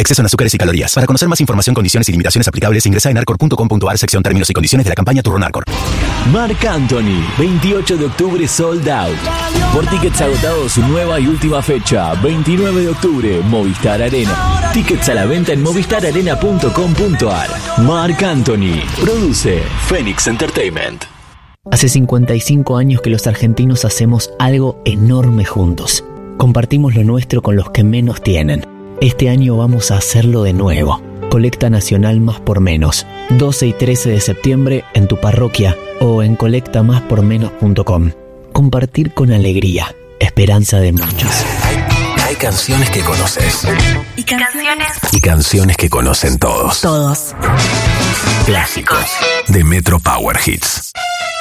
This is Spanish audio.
Exceso en azúcares y calorías. Para conocer más información, condiciones y limitaciones aplicables, ingresa en arcor.com.ar, sección términos y condiciones de la campaña Turrón Arcor. Marc Anthony, 28 de octubre, sold out. Por tickets agotados, su nueva y última fecha, 29 de octubre, Movistar Arena. Tickets a la venta en movistararena.com.ar. Marc Anthony, produce Phoenix Entertainment. Hace 55 años que los argentinos hacemos algo enorme juntos. Compartimos lo nuestro con los que menos tienen. Este año vamos a hacerlo de nuevo. Colecta Nacional Más por Menos. 12 y 13 de septiembre en tu parroquia o en colectamáspormenos.com. Compartir con alegría. Esperanza de muchos. Hay canciones que conoces. Y canciones. Y canciones que conocen todos. Todos. Clásicos de Metro Power Hits.